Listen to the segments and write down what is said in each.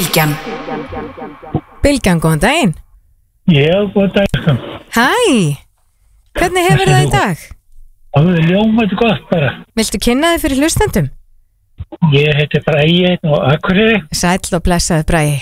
Bylgjan, góðan daginn. Já, góðan daginn. Hæ, hvernig hefur það í dag? Það er ljómandi gott bara. Viltu kynna þig fyrir hlustendum? Ég heiti Bragi og Akureyri. Sæll og blessaði Bragi.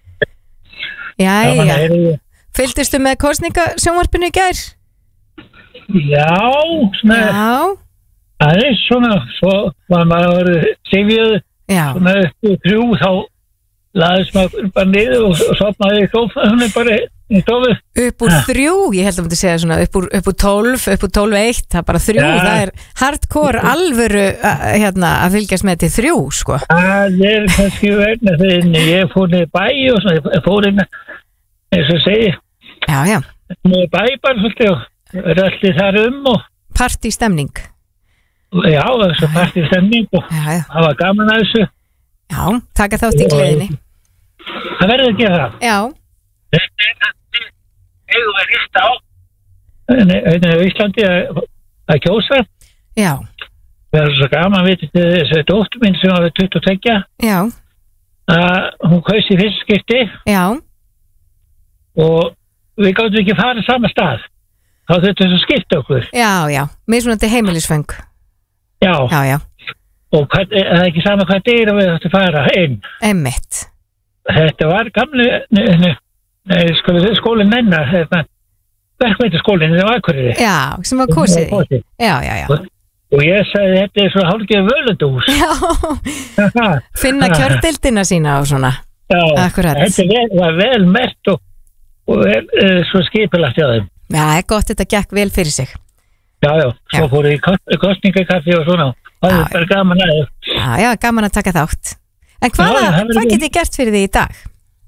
Jæja, fylgdistu með kosningasjónvarpinu í gær? Já, svona. Já. Aðeins svona, svo var maður sifjuð. Já. Svona upp úr 3 þá laðist maður bara niður og sopnaði í sófanum bara í stofu. Upp úr 3, ég held að myndi segja svona upp úr 12, upp úr 12-1, það er bara 3, ja. Það er hardcore alvöru að fylgjast með til 3, sko. Það er kannski verna þegar ég fór niður bæ og svona, ég fór inn eins og segi. Já, já. Niður bæ bara svolítið og röldi þar og partystemning. Já, þessu partystemning og það var gaman að þessu. Já, taka þátt í gleðinni. Það verður að gera það. Já. Þetta er það eigum við rýst á í Íslandi að kjósa. Já. Það er svo gaman, veitir þessi dóttur mín sem var 22. Já. Hún kaus í fyrsta skipti. Já. Og við gátum ekki fara sama stað. Þá þurftum við að skipta okkur. Já, já. Mismunandi heimilisföng. Já. Já, já. Og það er ekki sama hvað dyr við ættum að fara inn. Einmitt. Þetta var gamli skólinn hennar, verkmyndaskólinn í Akureyri. Já, sem var kosið í. Já, já, já. Og ég sagði þetta er svo hálfgeð völundús. Já, finna kjördeildina sína og svona. Já, akkurat. Þetta var vel mert og svo skipulagt hjá þeim. Já, það er gott, þetta gekk vel fyrir sig. Já, já, svo fór ég í kostningakaffi og svona. Það er bara gaman að það. Já, já, gaman að taka þátt. En hvað get ég gert fyrir því í dag?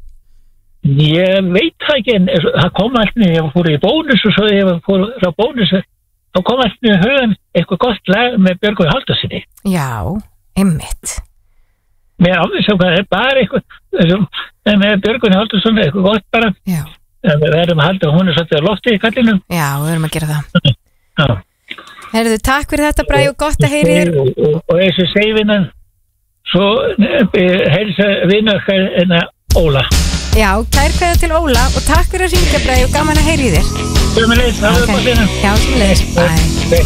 Ég veit það ekki, en það kom alltaf, ég fór í bónus og svo ég fór frá bónus, þá kom alltaf í hugan eitthvað gott lag með Björgvin Halldórssyni. Já, einmitt. Mér alveg sem hvað er bara eitthvað, með Björgvin Halldórssyni eitthvað gott bara. Já. Við verðum að halda, hún er svolítið á lofti í kallinum. Já, við verðum að gera það. Já. Herðu, takk fyrir þetta Bragi og gott að heyri þér. Og þessi segvinnan, svo heilsa vinnarkar en Óla. Já, kær kveðja til Óla og takk fyrir að hringja Bragi og gaman að heyri þér. Sömuleiðis, það er upp á sinna. Já, sömuleiðis, bye.